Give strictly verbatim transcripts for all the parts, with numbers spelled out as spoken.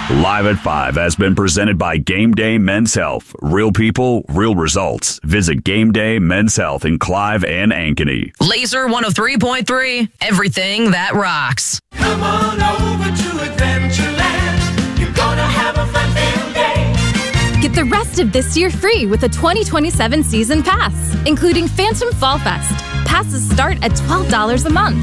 Live at five has been presented by Game Day Men's Health. Real people, real results. Visit Game Day Men's Health in Clive and Ankeny. Laser one oh three point three, everything that rocks. Come on over to Adventureland. You're gonna have a fun-filled day. Get the rest of this year free with a twenty twenty-seven season pass, including Phantom Fall Fest. Passes start at twelve dollars a month.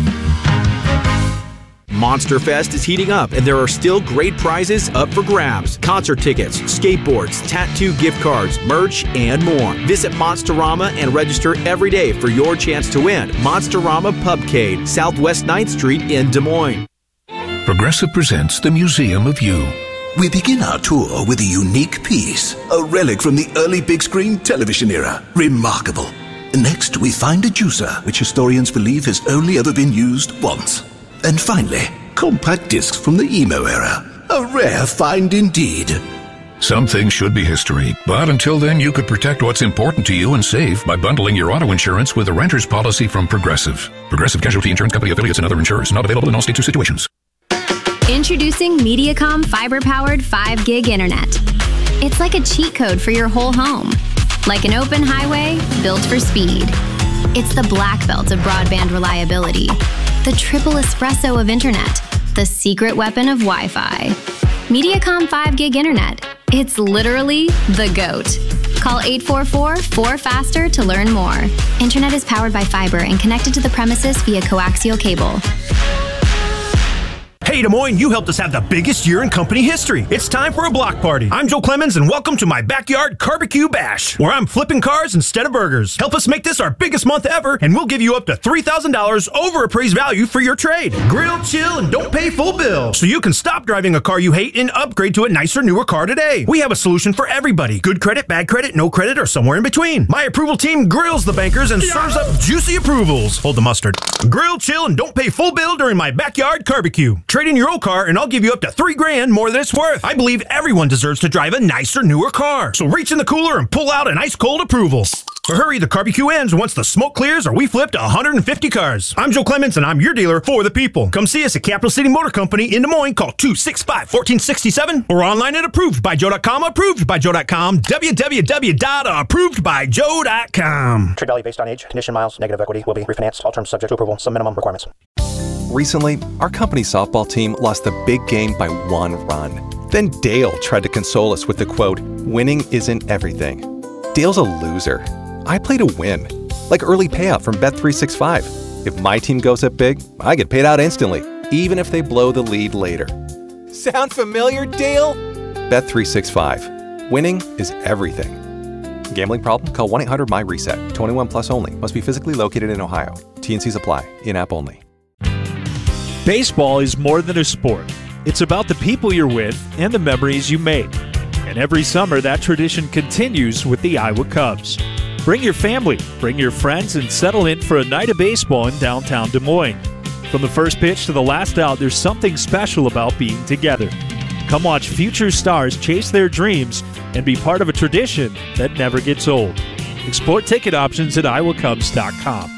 Monster Fest is heating up, and there are still great prizes up for grabs. Concert tickets, skateboards, tattoo gift cards, merch, and more. Visit Monsterama and register every day for your chance to win. Monsterama Pubcade, Southwest ninth Street in Des Moines. Progressive presents the Museum of You. We begin our tour with a unique piece, a relic from the early big screen television era. Remarkable. Next, we find a juicer, which historians believe has only ever been used once. And finally, compact discs from the emo era. A rare find indeed. Some things should be history, but until then you could protect what's important to you and save by bundling your auto insurance with a renter's policy from Progressive. Progressive Casualty Insurance Company affiliates and other insurers. Not available in all states or situations. Introducing Mediacom fiber-powered five gig internet. It's like a cheat code for your whole home. Like an open highway built for speed. It's the black belt of broadband reliability. The triple espresso of internet. The secret weapon of Wi-Fi. Mediacom five gig internet. It's literally the GOAT. Call eight four four, four faster to learn more. Internet is powered by fiber and connected to the premises via coaxial cable. Hey Des Moines, you helped us have the biggest year in company history. It's time for a block party. I'm Joe Clemens and welcome to my backyard barbecue bash, where I'm flipping cars instead of burgers. Help us make this our biggest month ever and we'll give you up to three thousand dollars over appraised value for your trade. Grill, chill, and don't pay full bill. So you can stop driving a car you hate and upgrade to a nicer, newer car today. We have a solution for everybody. Good credit, bad credit, no credit, or somewhere in between. My approval team grills the bankers and serves up juicy approvals. Hold the mustard. Grill, chill, and don't pay full bill during my backyard barbecue. Trade in your old car and I'll give you up to three grand more than it's worth. I believe everyone deserves to drive a nicer, newer car. So reach in the cooler and pull out an ice cold approval. But hurry, the barbecue ends once the smoke clears or we flipped one hundred fifty cars. I'm Joe Clemens and I'm your dealer for the people. Come see us at Capital City Motor Company in Des Moines. Call two six five, one four six seven or online at approved by joe dot com. approved by joe dot com. w w w dot approved by joe dot com. Trade value based on age, condition, miles, negative equity will be refinanced. All terms subject to approval. Some minimum requirements. Recently, our company softball team lost the big game by one run. Then Dale tried to console us with the quote, "Winning isn't everything." Dale's a loser. I play to win, like early payout from Bet three sixty-five. If my team goes up big, I get paid out instantly, even if they blow the lead later. Sound familiar, Dale? Bet three sixty-five. Winning is everything. Gambling problem? Call one eight hundred my reset. twenty-one plus only. Must be physically located in Ohio. T and Cs apply. In-app only. Baseball is more than a sport. It's about the people you're with and the memories you make. And every summer, that tradition continues with the Iowa Cubs. Bring your family, bring your friends, and settle in for a night of baseball in downtown Des Moines. From the first pitch to the last out, there's something special about being together. Come watch future stars chase their dreams and be part of a tradition that never gets old. Explore ticket options at iowa cubs dot com.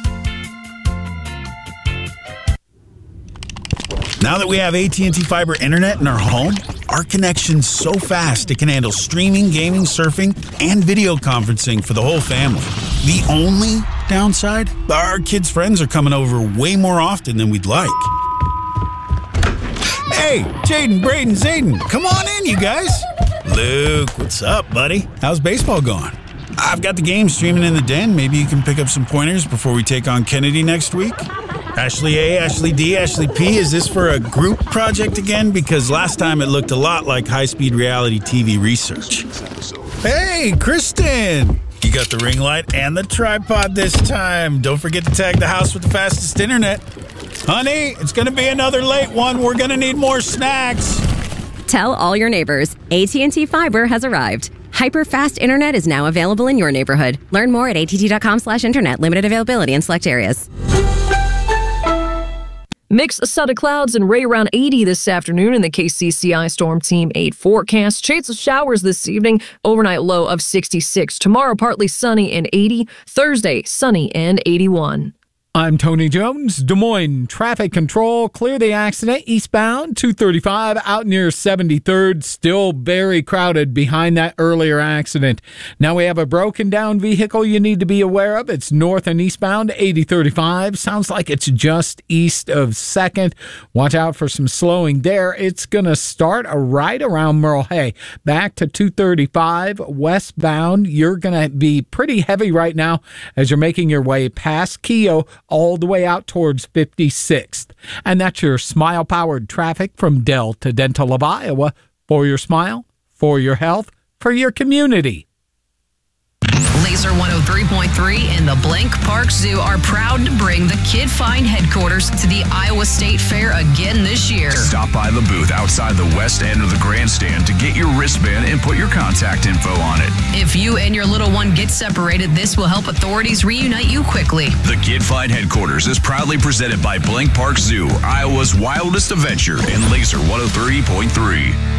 Now that we have A T and T Fiber Internet in our home, our connection's so fast it can handle streaming, gaming, surfing, and video conferencing for the whole family. The only downside? Our kids' friends are coming over way more often than we'd like. Hey, Jaden, Braden, Zayden, come on in, you guys. Luke, what's up, buddy? How's baseball going? I've got the game streaming in the den. Maybe you can pick up some pointers before we take on Kennedy next week. Ashley A, Ashley D, Ashley P, is this for a group project again? Because last time it looked a lot like high-speed reality T V research. Hey, Kristen! You got the ring light and the tripod this time. Don't forget to tag the house with the fastest internet. Honey, it's going to be another late one. We're going to need more snacks. Tell all your neighbors, A T and T Fiber has arrived. Hyper-fast internet is now available in your neighborhood. Learn more at A T T dot com slash internet. Limited availability in select areas. Mixed set of clouds and rain around eighty this afternoon in the K C C I Storm Team eight forecast. Shades of showers this evening, overnight low of sixty-six. Tomorrow, partly sunny and eighty. Thursday, sunny and eighty-one. I'm Tony Jones. Des Moines Traffic Control. Clear the accident eastbound two thirty-five out near seventy-third. Still very crowded behind that earlier accident. Now we have a broken down vehicle you need to be aware of. It's north and eastbound eighty thirty-five. Sounds like it's just east of second. Watch out for some slowing there. It's going to start right around Merle Hay. Back to two thirty-five westbound. You're going to be pretty heavy right now as you're making your way past Keogh all the way out towards fifty-sixth. And that's your Smile-powered traffic from Dell to Dental of Iowa. For your smile, for your health, for your community. Laser one oh three point three and the Blank Park Zoo are proud to bring the Kid Find headquarters to the Iowa State Fair again this year. Stop by the booth outside the west end of the grandstand to get your wristband and put your contact info on it. If you and your little one get separated, this will help authorities reunite you quickly. The Kid Find headquarters is proudly presented by Blank Park Zoo, Iowa's wildest adventure, and Laser one oh three point three.